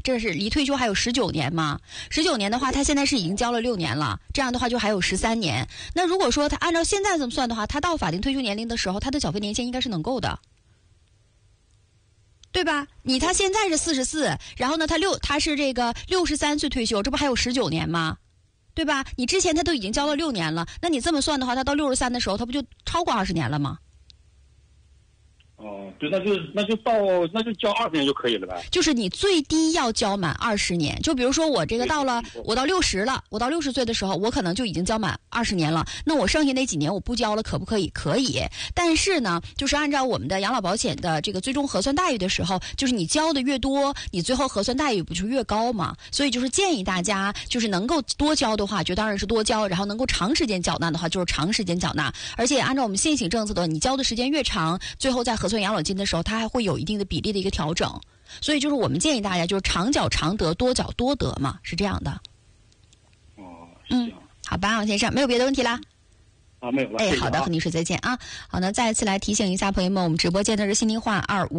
这是离退休还有19年嘛？19年的话，他现在是已经交了6年了，这样的话就还有13年。那如果说他按照现在这么算的话，他到法定退休年龄的时候，他的缴费年限应该是能够的。对吧？他现在是44，然后呢，他是这个63岁退休，这不还有19年吗？对吧？你之前他都已经交了6年了，那你这么算的话，他到63的时候，他不就超过20年了吗？ 哦，对，那就交20年就可以了呗。 就是你最低要交满20年。就比如说我这个我到60了，我到60岁的时候，我可能就已经交满20年了。那我剩下那几年我不交了，可不可以？可以。但是呢，就是按照我们的养老保险的这个最终核算待遇的时候，就是你交的越多，你最后核算待遇不就越高吗？所以就是建议大家，就是能够多交的话，就当然是多交；然后能够长时间缴纳的话，就是长时间缴纳。而且按照我们现行政策的，你交的时间越长，最后在核算养老金的时候，它还会有一定的比例的一个调整。所以就是我们建议大家就是长缴长得，多缴多得嘛，是这样的。 哦，行。 好吧，王先生，没有别的问题啦。 没有了。 好的，和女士再见啊。好呢，再次来提醒一下朋友们，我们直播间的热线电话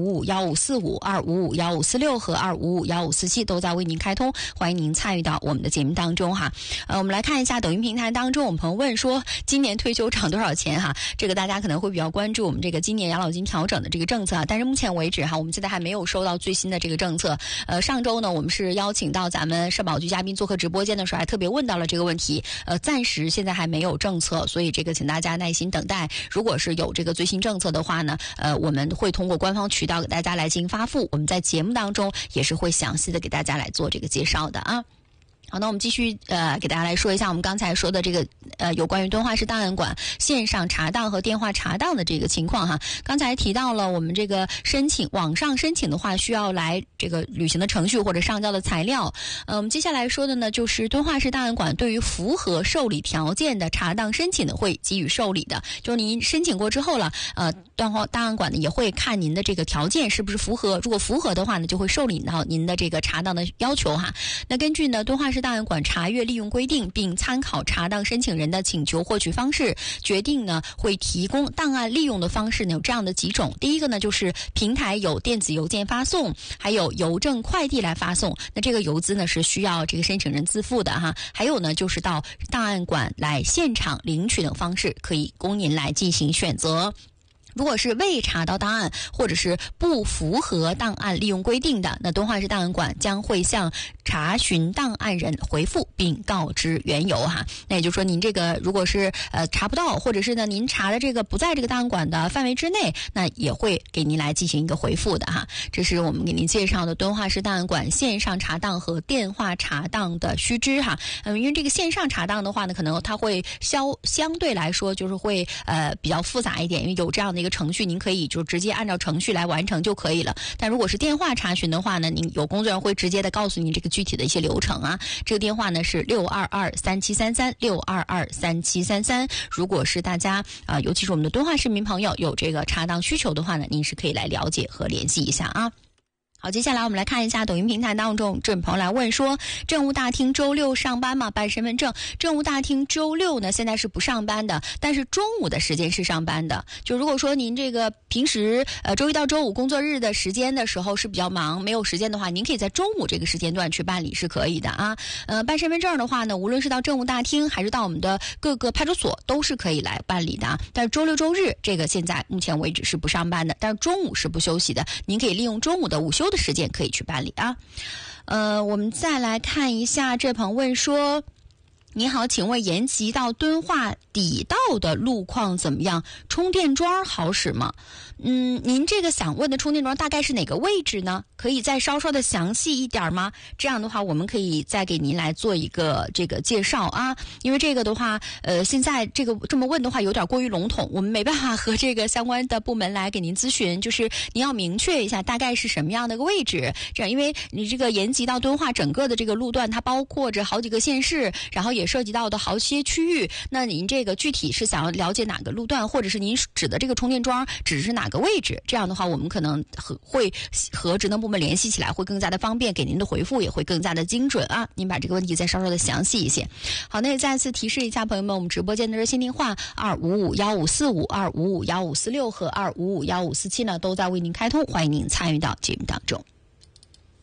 2551545、2551546和2551547都在为您开通，欢迎您参与到我们的节目当中哈。我们来看一下抖音平台当中，我们朋友问说，今年退休涨多少钱哈？这个大家可能会比较关注我们这个今年养老金调整的这个政策啊，但是目前为止哈，我们现在还没有收到最新的这个政策。上周呢，我们是邀请到咱们社保局嘉宾做客直播间的时候，还特别问到了这个问题。暂时现在还没有政策，所以这个请大家耐心等待。如果是有这个最新政策的话呢，我们会通过官方渠道给大家来进行发布。我们在节目当中也是会详细的给大家来做这个介绍的啊。好，那我们继续给大家来说一下我们刚才说的这个有关于敦化市档案馆线上查档和电话查档的这个情况哈。刚才提到了我们这个网上申请的话，需要来这个履行的程序或者上交的材料。我们接下来说的呢，就是敦化市档案馆对于符合受理条件的查档申请呢，会给予受理的。就是您申请过之后了，档案馆呢也会看您的这个条件是不是符合，如果符合的话呢，就会受理到您的这个查档的要求哈。那根据呢敦化市档案馆查阅利用规定，并参考查档申请人的请求获取方式，决定呢会提供档案利用的方式呢有这样的几种。第一个呢就是平台有电子邮件发送，还有邮政快递来发送，那这个邮资呢是需要这个申请人自付的哈。还有呢就是到档案馆来现场领取等方式，可以供您来进行选择。如果是未查到档案或者是不符合档案利用规定的，那敦化市档案馆将会向查询档案人回复并告知缘由哈。那也就是说您这个如果是查不到，或者是呢您查的这个不在这个档案馆的范围之内，那也会给您来进行一个回复的哈。这是我们给您介绍的敦化市档案馆线上查档和电话查档的须知哈。因为这个线上查档的话呢，可能它会相对来说就是会比较复杂一点，因为有这样的一个程序，您可以就直接按照程序来完成就可以了。但如果是电话查询的话呢，您有工作人员会直接的告诉您这个具体的一些流程啊。这个电话呢是6223733，6223733。如果是大家尤其是我们的敦化市民朋友有这个查档需求的话呢，您是可以来了解和联系一下啊。好，接下来我们来看一下抖音平台当中，这位朋友来问说，政务大厅周六上班吗？办身份证。政务大厅周六呢现在是不上班的，但是中午的时间是上班的。就如果说您这个平时周一到周五工作日的时间的时候是比较忙，没有时间的话，您可以在中午这个时间段去办理是可以的啊。办身份证的话呢，无论是到政务大厅还是到我们的各个派出所都是可以来办理的啊。但是周六周日这个现在目前为止是不上班的，但是中午是不休息的，您可以利用中午的午休的时间可以去办理啊。我们再来看一下，这朋友问说，你好，请问延吉到敦化底道的路况怎么样？充电桩好使吗？您这个想问的充电桩大概是哪个位置呢？可以再稍稍的详细一点吗？这样的话我们可以再给您来做一个这个介绍啊。因为这个的话现在这么问的话有点过于笼统，我们没办法和这个相关的部门来给您咨询，就是您要明确一下大概是什么样的一个位置。这样，因为你这个延吉到敦化整个的这个路段它包括着好几个县市，然后也涉及到的好些区域，那您这个具体是想要了解哪个路段，或者是您指的这个充电桩指是哪个位置，这样的话我们可能会和职能部门联系起来会更加的方便，给您的回复也会更加的精准啊。您把这个问题再稍稍的详细一些。好，那也再次提示一下朋友们，我们直播间的热线电话2551545、2551546和2551547呢都在为您开通，欢迎您参与到节目当中。